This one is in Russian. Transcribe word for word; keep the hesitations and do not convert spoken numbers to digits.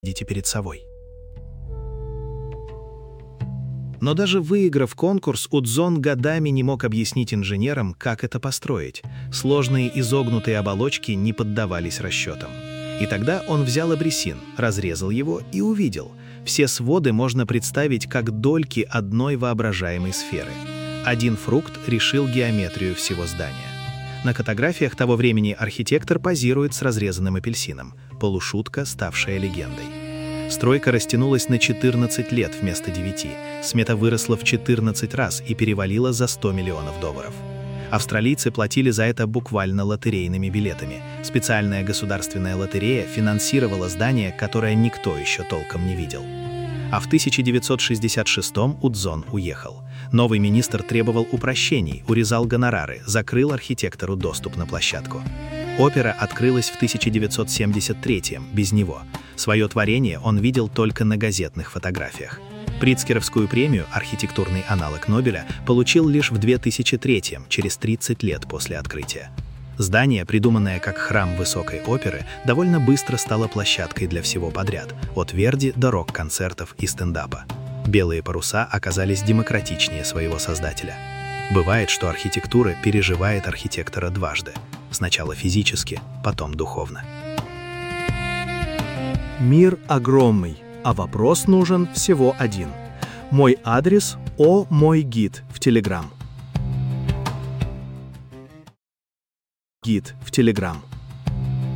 видите перед собой. Но даже выиграв конкурс, Удзон годами не мог объяснить инженерам, как это построить. Сложные изогнутые оболочки не поддавались расчетам. И тогда он взял абрисин, разрезал его и увидел. Все своды можно представить как дольки одной воображаемой сферы. Один фрукт решил геометрию всего здания. На фотографиях того времени архитектор позирует с разрезанным апельсином. Полушутка, ставшая легендой. Стройка растянулась на четырнадцать лет вместо девяти. Смета выросла в четырнадцать раз и перевалила за сто миллионов долларов. Австралийцы платили за это буквально лотерейными билетами. Специальная государственная лотерея финансировала здание, которое никто еще толком не видел. А в тысяча девятьсот шестьдесят шестом Удзон уехал. Новый министр требовал упрощений, урезал гонорары, закрыл архитектору доступ на площадку. Опера открылась в тысяча девятьсот семьдесят третьем, без него. Свое творение он видел только на газетных фотографиях. Прицкеровскую премию, архитектурный аналог Нобеля, получил лишь в две тысячи третьем, через тридцать лет после открытия. Здание, придуманное как храм высокой оперы, довольно быстро стало площадкой для всего подряд, от Верди до рок-концертов и стендапа. Белые паруса оказались демократичнее своего создателя. Бывает, что архитектура переживает архитектора дважды. Сначала физически, потом духовно. Мир огромный, а вопрос нужен всего один. Мой адрес – О мой гид в Телеграм. Гид в Телеграм.